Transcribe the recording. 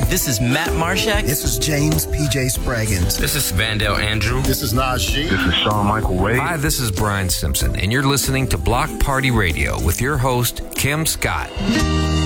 This is Matt Marshak. This is James P.J. Spraggins. This is Vandale Andrew. This is Najee. This is Sean Michael Wade. Hi, this is Brian Simpson, and you're listening to Block Party Radio with your host, Kim Scott.